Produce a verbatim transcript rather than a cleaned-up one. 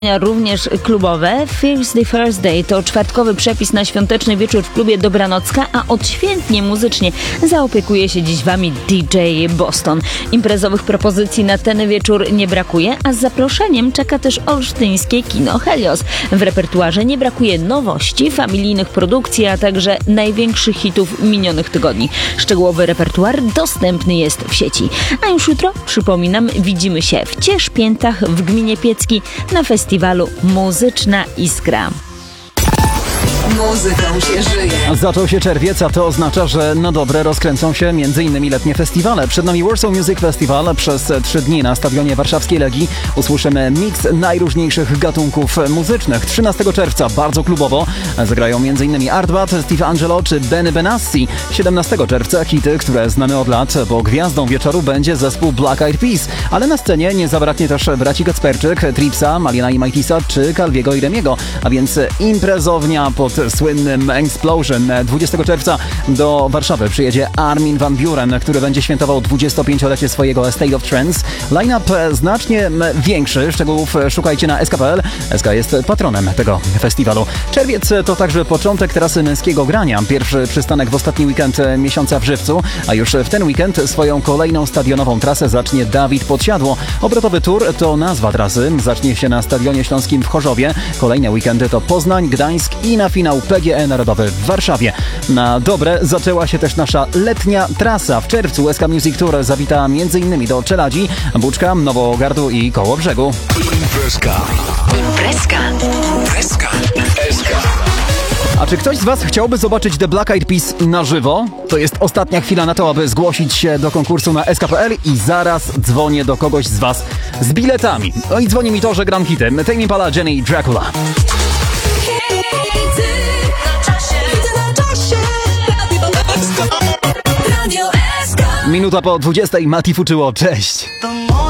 Również klubowe. Thursday Thursday to czwartkowy przepis na świąteczny wieczór w klubie Dobranocka, a odświętnie muzycznie zaopiekuje się dziś wami D J Boston. Imprezowych propozycji na ten wieczór nie brakuje, a z zaproszeniem czeka też olsztyńskie kino Helios. W repertuarze nie brakuje nowości, familijnych produkcji, a także największych hitów minionych tygodni. Szczegółowy repertuar dostępny jest w sieci. A już jutro, przypominam, widzimy się w Cieszpiętach w gminie Piecki na festiwalu Festiwalu Muzyczna Iskra. Muzyką się żyje. Zaczął się czerwiec, a to oznacza, że na dobre rozkręcą się m.in. letnie festiwale. Przed nami Warsaw Music Festival. Przez trzy dni na stadionie warszawskiej Legii usłyszymy miks najróżniejszych gatunków muzycznych. trzynastego czerwca bardzo klubowo zagrają m.in. Artbat, Steve Angelo czy Benny Benassi. siedemnastego czerwca hity, które znamy od lat, bo gwiazdą wieczoru będzie zespół Black Eyed Peas. Ale na scenie nie zabraknie też braci Kacperczyk, Tripsa, Maliana i Majtisa czy Calviego i Remiego. A więc imprezownia pod słynnym Explosion. dwudziestego czerwca do Warszawy przyjedzie Armin van Buuren, który będzie świętował dwudziestopięciolecie swojego State of Trance. Line-up znacznie większy. Szczegółów szukajcie na S K kropka P L. S K jest patronem tego festiwalu. Czerwiec to także początek trasy męskiego grania. Pierwszy przystanek w ostatni weekend miesiąca w Żywcu, a już w ten weekend swoją kolejną stadionową trasę zacznie Dawid Podsiadło. Obrotowy tour to nazwa trasy. Zacznie się na Stadionie Śląskim w Chorzowie. Kolejne weekendy to Poznań, Gdańsk i na finał P G E Narodowy w Warszawie. Na dobre zaczęła się też nasza letnia trasa. W czerwcu S K Music Tour zawita m.in. do Czeladzi, Buczka, Nowogardu i Kołobrzegu. Imprezka. Imprezka. Imprezka. Imprezka. A czy ktoś z was chciałby zobaczyć The Black Eyed Peas na żywo? To jest ostatnia chwila na to, aby zgłosić się do konkursu na S K kropka P L i zaraz dzwonię do kogoś z was z biletami. No i dzwoni mi to, że gram hity. Tame Impala, Jenny i Dracula. Minuta po dwudziestej, Mati Fuczyło, cześć!